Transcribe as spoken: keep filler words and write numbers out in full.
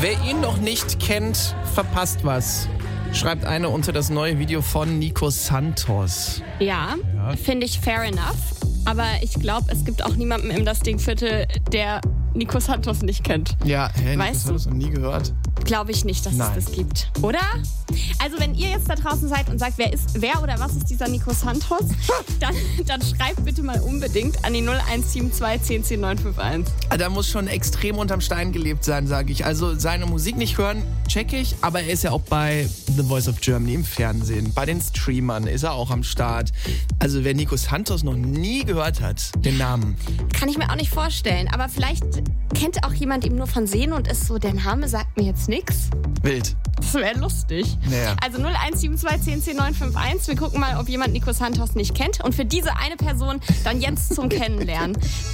Wer ihn noch nicht kennt, verpasst was. Schreibt eine unter das neue Video von Nico Santos. Ja, ja. Finde ich fair enough. Aber ich glaube, es gibt auch niemanden im Das Ding-Viertel, der Nico Santos nicht kennt. Ja, hä, Nico Santos noch nie gehört? Glaube ich nicht, dass Nein. es das gibt. Oder? Also wenn ihr jetzt da draußen seid und sagt, wer ist, wer oder was ist dieser Nico Santos, dann, dann schreibt bitte mal unbedingt an die null eins sieben zwei zehn zehn neun fünf eins. Da muss schon extrem unterm Stein gelebt sein, sage ich. Also seine Musik nicht hören, check ich. Aber er ist ja auch bei The Voice of Germany im Fernsehen. Bei den Streamern ist er auch am Start. Also wer Nico Santos noch nie gehört hat, den Namen. Kann ich mir auch nicht vorstellen. Aber vielleicht kennt auch jemand ihn nur von Sehen und ist so, der Name sagt mir jetzt nichts. Wild. Das wäre lustig. Naja. Also null eins sieben zwei zehn zehn neun fünf eins. Wir gucken mal, ob jemand Nico Santos nicht kennt. Und für diese eine Person dann Jens zum Kennenlernen.